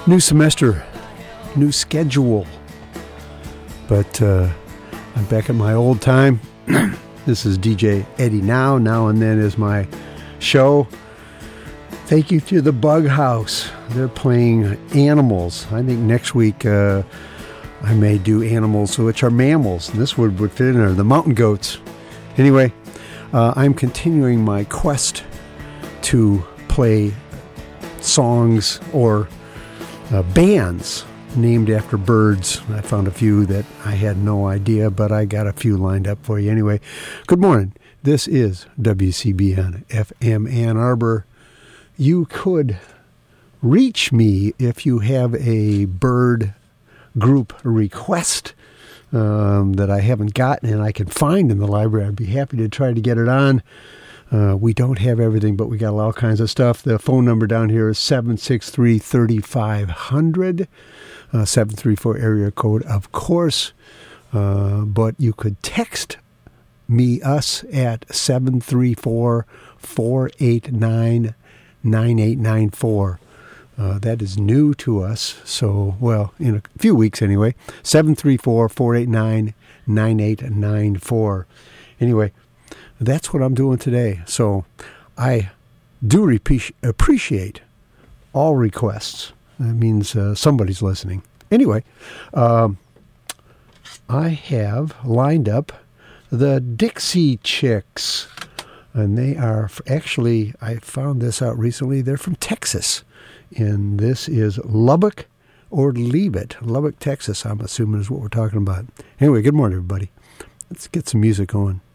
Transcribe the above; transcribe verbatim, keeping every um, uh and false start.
New semester, new schedule. But uh, I'm back at my old time. This is D J Eddie Now. Now and Then is my show. Thank you to the Bug House. They're playing Animals. I think next week uh, I may do Animals, which are mammals. And this would, would fit in there, the mountain goats. Anyway, uh, I'm continuing my quest to play songs or uh, bands named after birds. I found a few that I had no idea, but I got a few lined up for you anyway. Good morning. This is W C B N F M Ann Arbor. You could reach me if you have a bird group request um, that I haven't gotten and I can find in the library. I'd be happy to try to get it on. Uh, we don't have everything, but we got all kinds of stuff. The phone number down here is seven six three, three five zero zero, uh, seven three four area code, of course. Uh, but you could text me, us, at seven three four, four eight nine, nine eight nine four. Uh, that is new to us, so, well, in a few weeks anyway. seven three four, four eight nine, nine eight nine four. Anyway, that's what I'm doing today. So I do repe- appreciate all requests. That means uh, somebody's listening. Anyway, um, I have lined up the Dixie Chicks. And they are actually, I found this out recently, they're from Texas. And this is Lubbock or Leave It. Lubbock, Texas, I'm assuming is what we're talking about. Anyway, good morning, everybody. Let's get some music going.